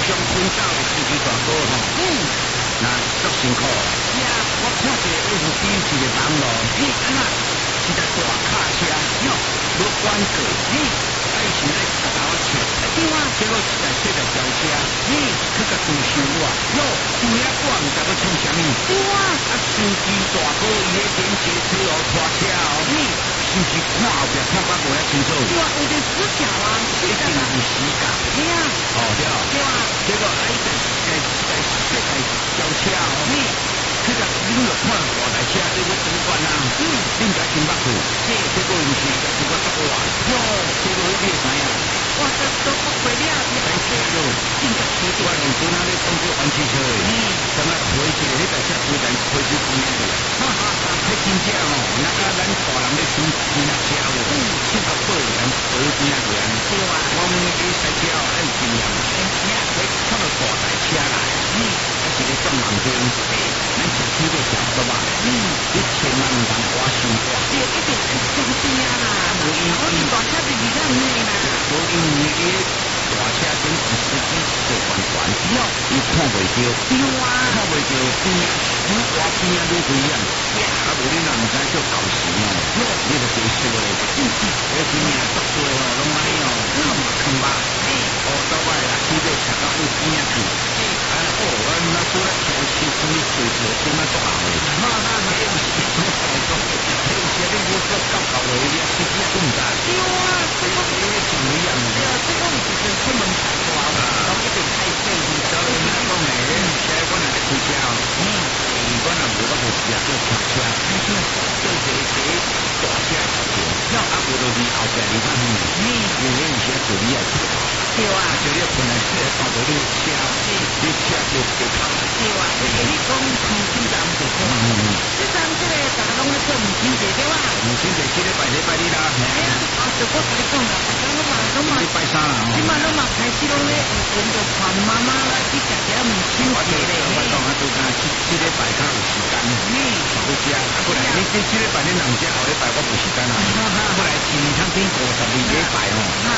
上困走的司机大哥吼，那足辛苦。是啊，我看一个 FB 一个网络，安那一台大卡车，无管过，爱是咧头头切，对啊，结果一台小轿车，去甲追收我，有影我毋知要创啥物，对啊，司机大哥伊咧连接车路拖车是不是看后壁看甲无遐清楚？对啊，有点死角啊，一定有死角。对啊，对啊，结果一台小台轿车去甲领落看大台车在要转弯啊，恁家真捌去，结果毋是甲是我作我，结果你会知影？我都不会了，太细了，真正奇怪，连阵仔咧当做玩汽车的，怎么回一个迄台车突然回去边个？迄真正哦，那咱大人咧收边仔车哦，七头八人回边仔个安尼。对啊，我们去赛车哦，爱有经验，你看到大台车来，还是咧撞盲灯，咱车车要小个嘛，你千万唔通花伤大，对，一定要小心啊啦，无因大车是比较内啦，无因伊大车顶有司机坐悬悬，伊看袂到，对啊，看袂到边啊，愈挖边啊愈危险，啊无你若毋知叫搞事哦，你就别说咧，我今年足多哦，拢安尼哦，坑吧，到尾啦，去到车到边啊去，我那做了前期什么水做什么多好嘞，没有什么好做，有些人就说搞搞了，人家司机也不知道，对啊，这个也怎么样？对啊，这个是跟出门太多了，然后一点太费力了。所以那讲呢，现在我若在开车哦，我若无我就直接坐卡车，坐一个大车头前，啊无就是后边离较远，因为有些注意要看，对啊，就你困难车到到你车，你车就卡，对啊，而且你讲空气站就可能，这站这个大家拢咧做母亲节对吧？母亲节这礼拜日啦，哎呀，就我跟你讲啦，拢嘛拜三啦，今嘛拢嘛开始拢咧用着看妈妈来去食这母亲节咧。我讲啊，都讲这礼拜较有时间，去食，不然你这礼拜你人食，后礼拜我无时间啊。不然一年通经52礼拜哦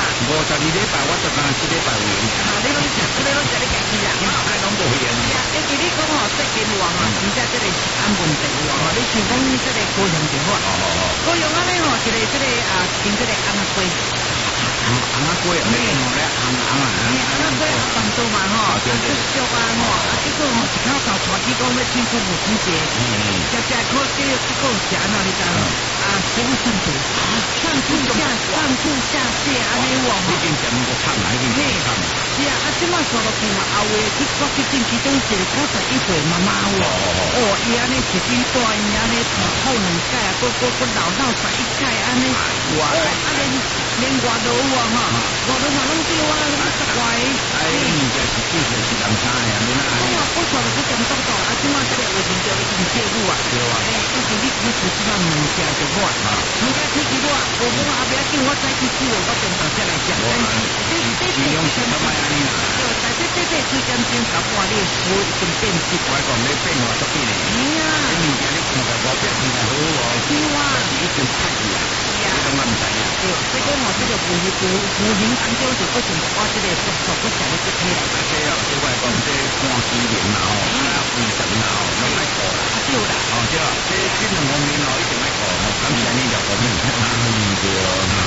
，52礼拜我就讲这礼拜有闲。你拢食，你拢食你家己啦，拢无闲。是啊，尤其你讲吼，世间话嘛，真正这个是安问题话吼，你像讲这个高雄就好，高雄安尼吼，一个这个跟这个安那龟。红啊龟啊，咩红咧红啊？红啊龟啊，广州嘛吼，就是俗啊吼，结果吼一口头传起讲要庆祝母亲节，食可结果是安怎你知无？食物上肚，上吐下泻安尼话吼。已经全部惨啦，已经惨。是啊，即摆刷落去嘛，后位我去见其中一个91岁妈妈伊安尼一斤大，伊安尼吐2盖啊，个老11盖安尼，连外头哇哈，外头嘛拢对我十块。物件是技术是人差的，你哪？我刷落去点多多，即摆这个卫生就已经介入啊。对啊。就是你开始即摆物件就好啊。物件天气热，无后壁叫我再去煮，我中昼才来食。但是这用什么安尼啦？但是这几点钟到半夜，我已经变质。我讲你变化足变嘞。是啊。你物件你看到外边看到好哦。对啊。已经太热啊。是啊。你拢唔知影。对，所以讲我这个无形当中就不停我这个不想的这些。这啊，这我讲这半支年啦吼，20啦吼，拢爱过啦。对啦。对啊，这2方面哦，一定爱过吼。感谢你了，方面。对啊。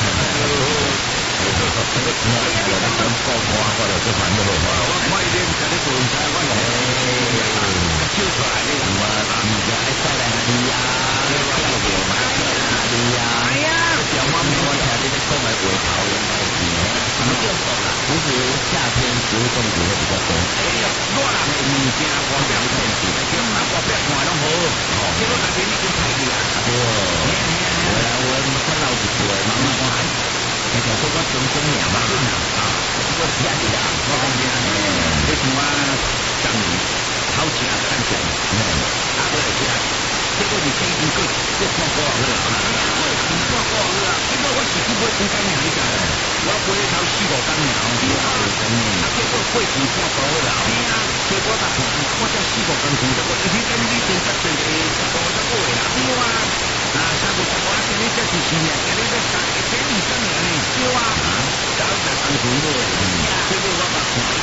我一定要讲高花，我就做饭都好花。我一定在你做菜，我来。就出来的人话，物件爱带来哪里呀？跳舞嘛，哪里呀？哎呀，小猫咪我听你在讲的话头应该是，什么叫做啦？其实夏天食物中毒会比较多。哎呀，热人的物件外表有限制，叫外表看拢好，结果那边已经太热啦。对，我看到一句妈妈讲。其實嗰個種種人物嗰個壓力啊，我講真啊，你像我昨年好食干淨，我來食，結果你這一個看過好啦，我看過好啦，結果我是去買2間你知無？我買頭4、5間了，結果過2看過好啦，結果我才4、5間看到，我一天你先才做個10、15個啦，對啊。3、5、10個，你這是新嘅，你這3、1、2、3年呢？對啊，早就當初了，結果我把看。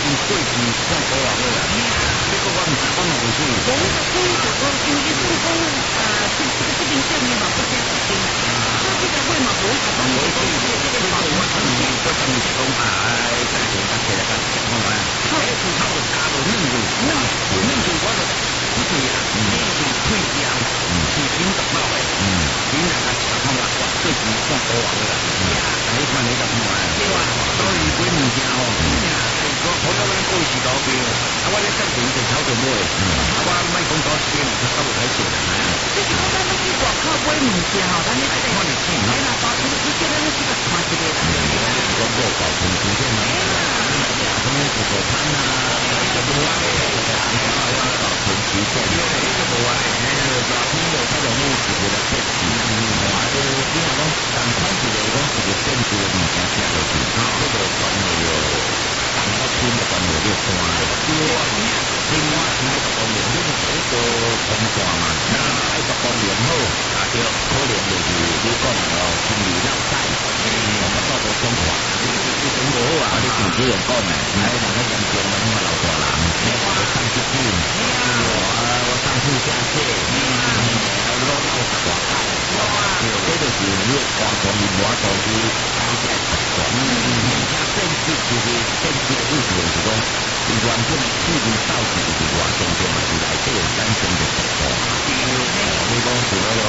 过去上高啊好啦，结果我唔知讲哪回事。我可以就讲，因为说讲这边上面嘛不加时间，那这个会嘛不会讲讲我这个法我上面我上面是讲啊，在人家起来讲讲嘛，他就加到嫩肉，嫩肉我就不对啊，你是退掉，是新得到的，你那个吃方法我过去上高啊好啦，你看你就唔玩，对啊，所以买物件哦，好多人讲是老表，我咧跟住就炒做咩？我咪讲多时间，就收睇做啦。就是讲咱要去外口买物件吼，咱你看你见，哎啦，包你叫咱去个看一个啦。讲过保存时间嘛，什么自助餐啊，什么啊，保存时间，什么啊，热天就较容易是为了变质，你若讲同款一个讲一个变质的物件吃落去，这个关系哦。我听的关于这花，另外那个方面，你是一个公花嘛，那个方面好，就可能就是你讲心理落赛，我们到到中华，你中国啊，你自己人讲的，哎，那个人中文我老大人，我上去进，我上去下线，老老实话，这就是你花光你我都是改变习惯，变质其实变质的意思就是讲，原本自己造起就是外中间嘛是内底有产生的突破。你讲是那个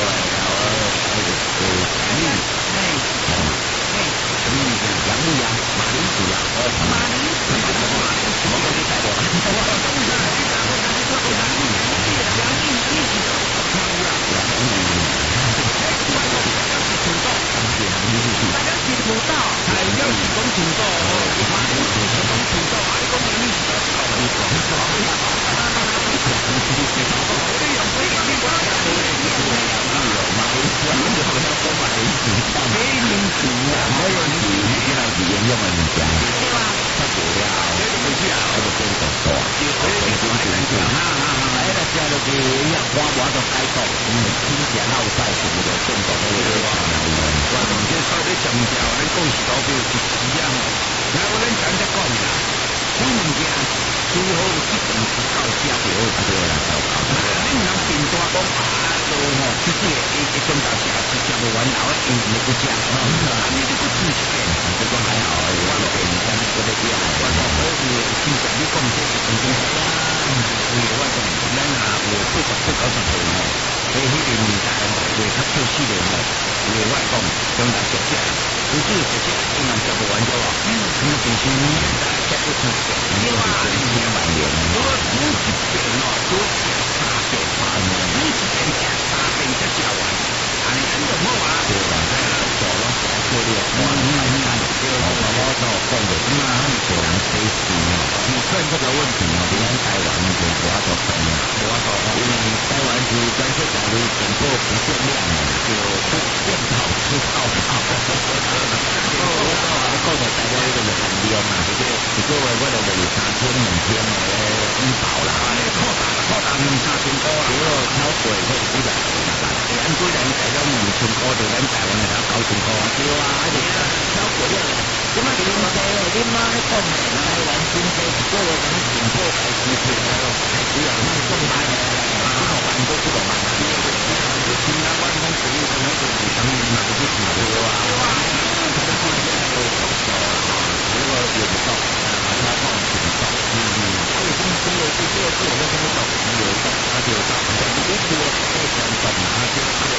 杨幂啊，马铃薯啊，马铃薯，我跟你带过来。土豆，材料是讲土豆，马铃薯是讲土豆，啊，你讲马铃薯就炒马铃薯，你用这个你我讲的，马铃薯，你就不要讲马铃薯，马铃薯啊，马铃薯，你现在是应用的物件，它做了，它就变成大，重新定价，哎，那这样就是要花我就改动，听起来老晒，是不是变动的那个强人？我们这说的强调，咱讲是老表是一样，那我咱讲在讲啦，买物件最好一定是到家就好，对啦，你唔能变大讲啊，都吼，就是一种大家是食不完，然后因为不食，你这个煮一遍，这个还好，我老变咱这个厉害，我讲可是现在你讲这是正经啦，我讲咱啊有80岁吼，迄个年代吼，会较少死人吼。我讲将来食食，有时食食永远食不完对吧？那么平时你大家吃不出去，你话1000万元，我煮一遍哦，多吃3遍，煮一遍吃3遍才吃完，安尼就好啊。对啦，做我吃过了，我讲的，那很多人非死哦。你看这个问题哦，别人台湾就我都懂了，因为台湾是全世界的整个不限量的，就变好吃好好。我讲的大家一个人很厉害嘛，一个月我就有3000、2000的医保啦，扩大2、3千块，结果超过或者几百块啦。咱虽然在咱2000块，对咱台湾来讲9000块，对啊，超过了。咁啊，经济你妈你讲的台湾经济一个月咁全部大支票咯，只有你送买嘅，几多万都几多万。你听台湾讲政府可能就2、3年买不起票啊，他们说这个也不到，他放是不到，还有这个我们听不到，有到他就到，你多再讲到哪就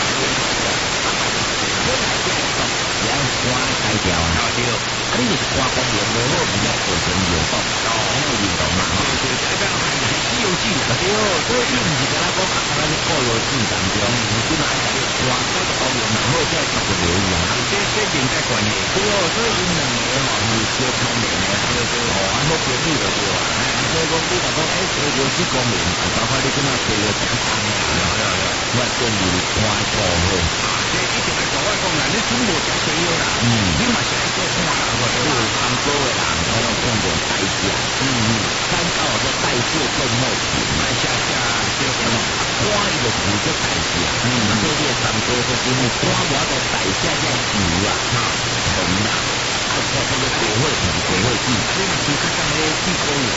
要花开条啊，对，啊你就是花公园无好，唔要做成运动，那运动嘛，对，这个西游记啊，对，所以你唔是跟他讲啊，那是过游记当中，你起码要花这个公园嘛，好再做个留意啊，这点在关系，对，所以因两个吼是相通的，对，啊，好便利的对啊，所以讲你若讲过游记公园，包括你今仔过游正常的，我建议花过好。这一定来讲，我讲啦，你准无食西药啦，你嘛是爱做看啦，或者有参考的人，我讲讲过代谢，参考个代谢更好，卖下这个花一个土就代谢，这个参考的因为花我的代谢在油啊，红啦，啊，这个社会剂，你是看上那地沟油，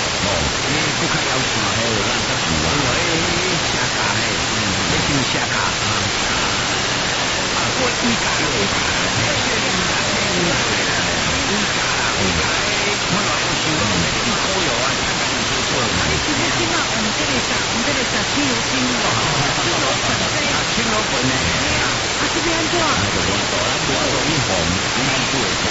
我做一红，咱就会开。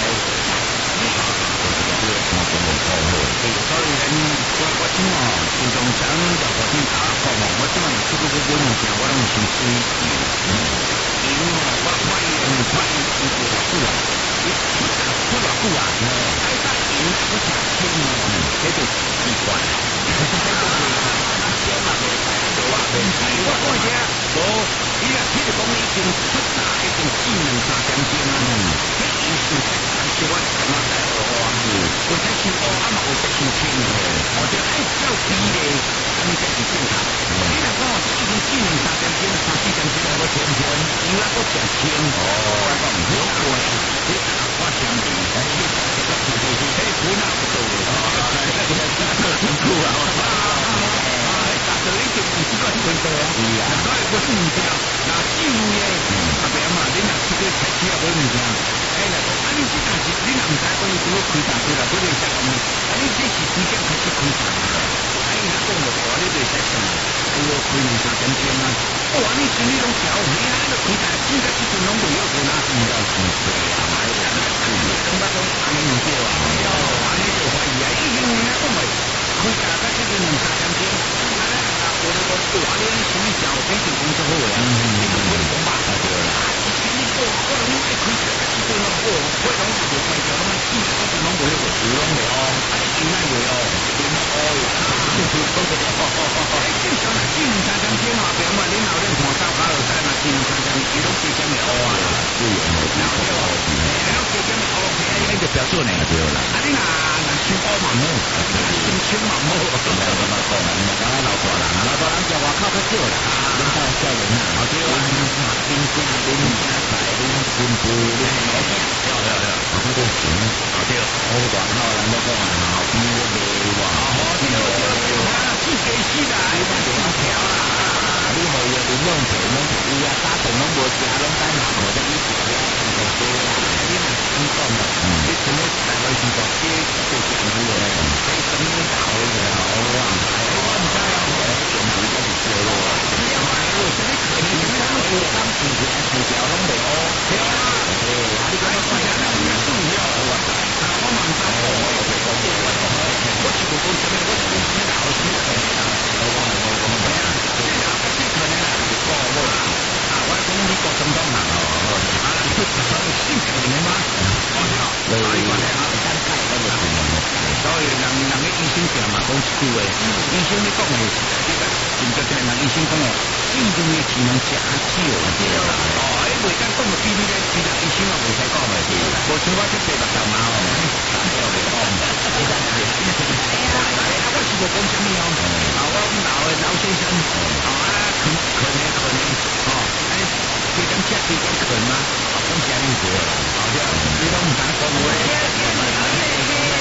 所以我今哦，自从上到火星打工哦，我今晚出去去问下，我拢先注意因为我看伊出偌久啊，伊出偌久啊，哎，但因出成千哦，这就奇怪啦。千嘛袂使，无啊袂使，我看者无，伊若譬如讲已经出价已经4-3点钟啊，迄伊是在感受我感觉在学啊，有在收学啊嘛，有在收钱的，我就哎照比例，安尼才是正常。你若讲已经4-3点钟、3-4点钟还要天天，伊还搁食钱，我讲唔好过啊，你我相信，迄本啊不错，辛苦啊。所以就不是个对的啊，所以我是唔听，那酒咧，阿伯嘛，你若出去开车也买唔听，哎啦，啊你这但是你若唔知讲你怎么开大车啦，我就会使讲你，啊你这是几点开始开大车？啊伊若讲无话，你就会使算，哎呦开2-3点钟啊，哇你心里拢调，你啊你开大车个时阵拢袂晓开哪是要是对啊，嘛你啊你感觉讲安尼唔对啊，安尼就怀疑啊，因为啊讲袂开大个时阵2-3点钟。我那个大咧，什么小飞机工作好呀？你都可以讲吧？对啦，你我拢爱开车，但是对咯，我拢是无开车，拢四个小时拢无迄个事，拢袂哦，啊你真爱袂哦，真哦呀！正常啦，4-3点钟啊，别嘛，你老练看走卡路在嘛，4-3点，伊拢加减会学啊，对哦，然后加减会学，那就标准嘞，对啦。啊你若想学嘛冇，想请嘛冇，咁样咁啊讲，老大人，老大人叫外口较少啦，恁到少年啊，好对啊，恁家恁家财恁媳妇恁老囝，对对对，啊，都行，好对，好外口人都讲啊，后边都卖哇，好对对对，啊，自己死啦，你四条啦，你好有恁用钱，拢伊啊，打工拢无食，拢等下无得你食了，就对啦，你若先讲啦，你什么大概是讲这做生意的，这什么搞的啊，哇，我唔知啊。电脑开始烧咯，你要买有啥物可能？你讲有当时就四条拢袂好，对啊，你讲我讲啦，你输了我知，我嘛唔知我袂讲对，我是无讲啥物，我是讲啥物老师可能啦，我对啊，这老师可能啦，我我讲你个总统啦，性格你吗？所以讲咧，单改那个是所以人个医生讲嘛，讲一句话，医生你讲的，这个真正正人医生讲哦，病毒的只能假酒，对啦，哦，哎，袂当讲个比你咧，其他医生也袂使讲的，对啦，无像我这白目头毛哦，大家又袂讲，这个是医生，我是无讲什么哦，我老先生，可能，哦，哎，这点吃这点可嘛，讲啥物事啦，好对，你拢唔敢讲话。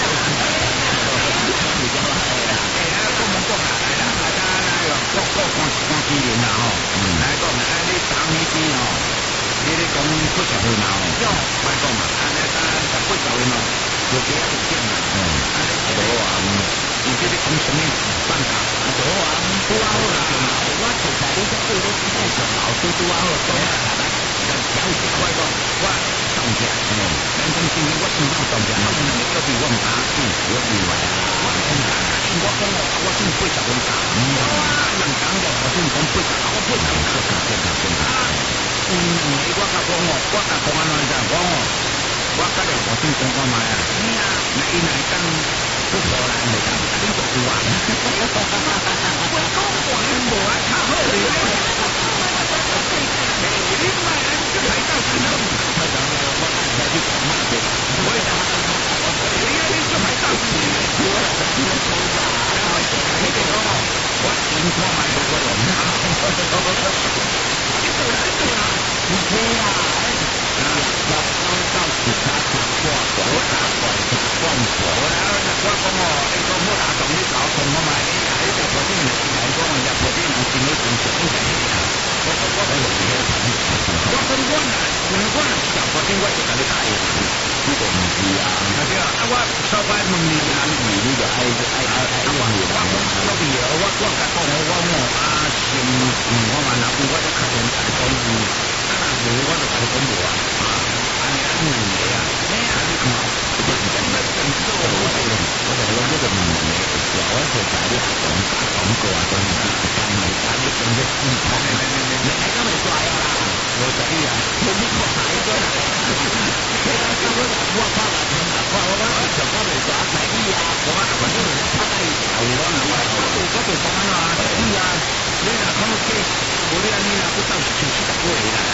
看几年啦吼，来讲啊，你当那边吼，你咧讲80岁嘛吼，来讲嘛，啊，你当80岁嘛，就几啊点啦，啊，你多啊，你这咧讲什么办法？多啊，多啊好啦，我其实你这对你介绍老师多啊好，多啊，来教一块个，我上架，人生经历我经常上架，他们那个比我唔打，我以为啊，我唔打，我讲我算80岁打，人讲嘅我算讲80，我80我甲讲哦，我甲讲安怎就讲哦，我甲你我算讲看卖啊，那伊来讲不可能袂当，你就有啊，我讲我无啊，较好哩，你卖人就来到山头，我讲我按下去讲嘛，我讲你就来到山头，我抽吧，你讲哦，我先看卖不过人，你做啦，唔错啊，要到其他国家，我打怪打光火啦，我讲哦，你讲我打动你搞同我买，你就嗰啲人嚟講，就嗰啲人見到正常嘅嘢，我係用嘅，我講我小嗰啲我就同你打嘅，呢個唔係啊，係啊，我收翻問你啊，你就我比我甲講我啊，我嘛拿我就客人甲你講，啊，我就甲你講無啊。 两个啊，你啊你看，我真的真做我就讲这个问题，我就在你阿公讲过啊，讲是干你干你用个系统，你还咁咪拽啦？我仔啊，你快咗啦！你阿叔我拍埋片啊，我上我咪耍仔啊，我阿爸都嚟拍低頭啊，嗰度講啊，仔啊，你嗱咁嘅，我呢你嗱都到時全部過嚟啦。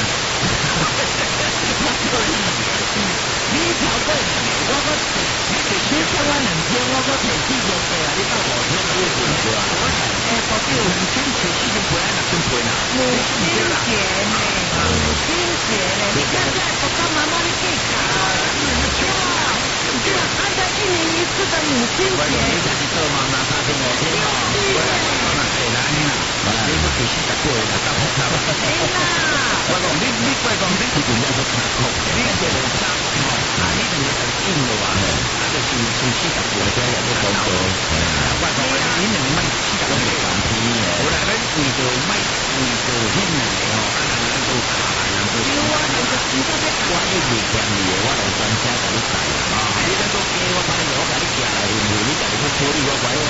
你條過嚟，我個你千萬兩千，我個提示咗嘅啊，你到我聽到會點啊？到底有五千提示就回來哪跟回啦？五千錢呢？五千錢呢？你看在爸爸媽媽的計較，對啊，安排一年一次的母親節。你家己做媽媽發給我聽哦，我來幫你寫啦，你啦，你個提示就過嚟啦，我講你怪講你一定要去查考，你一定要查考，你一定要應嘅話，就是提示就過咗有啲廣告，怪講你兩蚊四十蚊嘅港幣，後來咧為咗買為咗興嘅哦，能夠卡能夠。因為我知道咧，我一月嘅我嚟專車嗰啲仔啊，你能夠給我把你攞嚟寄嚟，你就係處理我鬼話，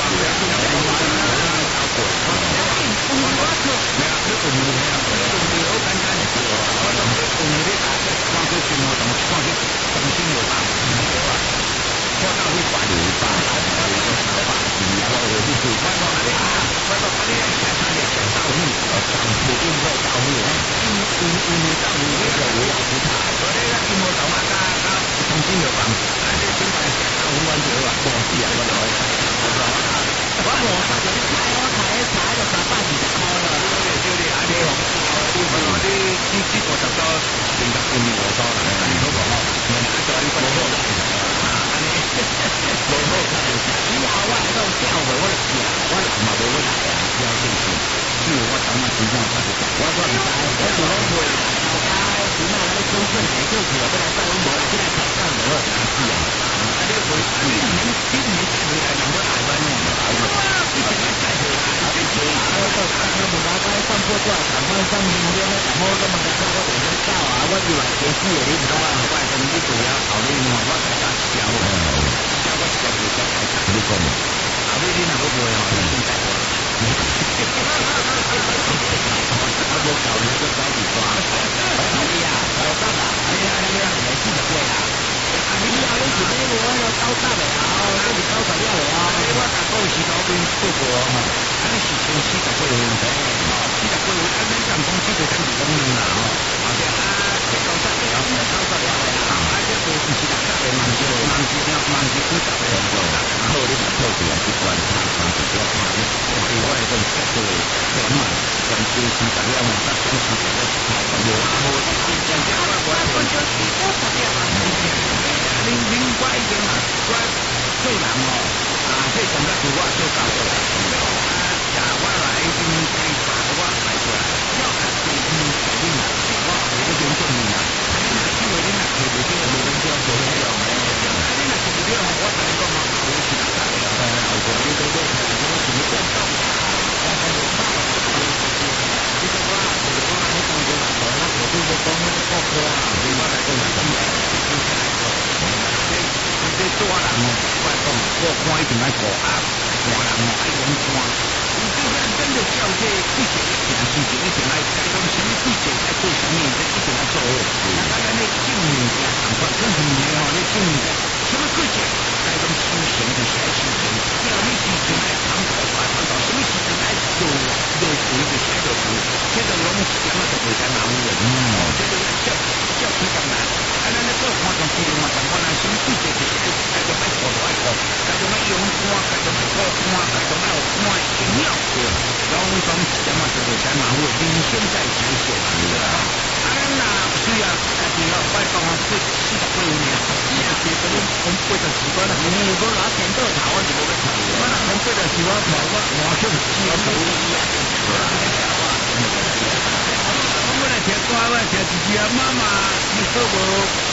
好簡單嘅事，我就同你啲打嘅關佢轉我同關佢重新又打，我到去管理吧，我有個想法，我有啲做翻我哋啊，我個嗰啲寫翻嚟寫到去，上附近個到去，到去呢個會有其他，嗰啲咧見我就話加重新又辦，但係點解寫到好揾咗啊？冇事啊，嗰度我冇實際睇我睇就120塊啦，叫你嗌你我啲呢個就多定得半年我多啦，你嗰個我買咗呢個冇好冇好以後啊都交回我哋試下，我諗下冇乜大啊，有件事，只要我等下時間快啲走，我都唔使，我做好佢大家點啊？你中春節都其實都係收緊冇啦，先係拍翻嚟我哋試啊，呢個佢今年帶回來兩個大班嘅，以前咧帶回來。我就看他們大概放過多少場，放3年咧，我都問佢我哋想交啊，我以為幾時你唔到啊，我係咁啲做嘢，後邊我大家交個時候就睇睇呢個嘛，後邊啲人嗰個又係先睇過，我冇舊年都搞掂咗，哎呀，我得啦，哎呀，你係知就貴啦。你有呢條呢個喺度收得嚟啊，跟住收實啲嚟啊！你話大哥是嗰邊嗰個啊，肯定是前40個月嘅，40個月一蚊咁公司就跟住咁樣啦，或者啊，即係收得嚟啊，收實啲嚟啊，啊，即係唔是大家嚟問住估值嚟做，然後你就做住係習慣差唔多咗，我係咁識嘅，咁啊，咁少40個月，我得少40個月，冇我就是多少啲啊？另外一點啊，我做人哦，即係講得住我做教過嚟，我來已經計查我嚟過嚟，要係第2個月啊，我係個嚴重嘅啊，你嗱知道你嗱佢哋啲冇咁多做呢樣嘅，你嗱佢哋啲我睇過我好似大家嚟嘅，後果呢啲都係嗰啲全部都收曬，我係冇辦法做呢啲嘢，呢個話佢哋講喺當中嚟講，我都會講呢個個啊，你話係個人咁嘅。你做人哦，我講我看一定愛顧鴨，做人哦愛用肝。你就算真的叫這季節一件事情，一定愛該講什麼季節該做什麼，這一定要做。當然你證明嘅情況，跟住你哦，你證明嘅什麼季節該講修行就是愛修行，要你事情愛長頭髮長頭，什麼事情愛做水就是愛做水，這個攏是什麼都袂使難為。這個叫起咁難。咱咧做看重資料嘛，但可能什麼季節就是該種愛顧就愛顧，該種愛用肝，該種愛顧肝，該種愛有肝營養，攏總是什麼都袂使難為，人生在其限，對吧？那需要家己要快講啊，40幾年，40幾年，我80幾啦，你如果拿錢多頭，我就冇得睇。我拿錢80幾頭，我就唔知我做乜嘢，我來聽歌，我來聽一句啊，媽媽，你說我。